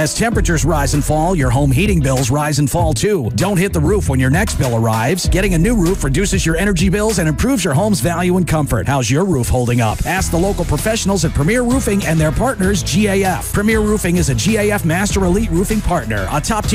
As temperatures rise and fall, your home heating bills rise and fall too. Don't hit the roof when your next bill arrives. Getting a new roof reduces your energy bills and improves your home's value and comfort. How's your roof holding up? Ask the local professionals at Premier Roofing and their partners, GAF. Premier Roofing is a GAF Master Elite Roofing partner, a top-tier